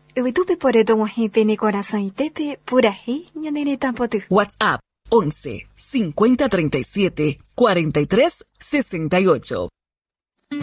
Uitupi por esto wajipe ni corazón y tepe puraji ñanene tampotu. WhatsApp 11 50 37 43 68.